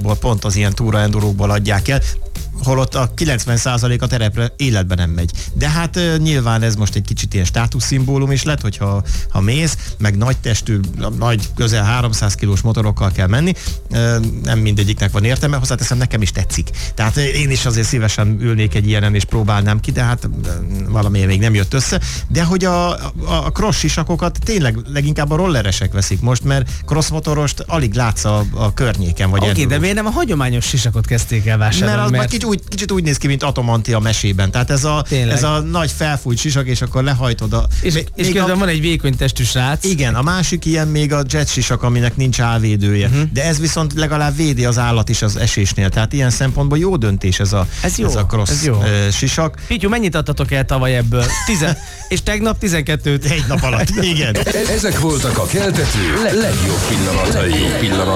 autókból, pont az ilyen túra-endurókból adják el, holott a 90% a terepre életben nem megy. De hát nyilván ez most egy kicsit ilyen státuszszimbólum is lett, hogyha mész, meg nagy testű, nagy közel 300 kilós motorokkal kell menni, nem mindegyiknek van értelme, hozzáteszem, nekem is tetszik. Tehát én is azért szívesen ülnék egy ilyenen és próbálnám ki, de hát valamiért még nem jött össze. De hogy a cross sisakokat tényleg leginkább a rolleresek veszik most, mert crossmotorost alig látsz a környéken. Oké, de miért nem a hagyományos sisakot kezdték el vásárolni? Mert az kicsit úgy néz ki, mint Atomanti a mesében. Tehát ez a nagy felfújt sisak, és akkor lehajtod a... És közben van egy vékony testű srác. Igen, a másik ilyen még a jet sisak, aminek nincs állvédője. De ez viszont legalább védi az állat is az esésnél. Tehát ilyen szempontból jó döntés ez a cross sisak. Pityu, mennyit adtatok el tavaly ebből? 10 és tegnap 12-t. Egy nap alatt, igen. Ezek voltak a keltető legjobb pillanatai.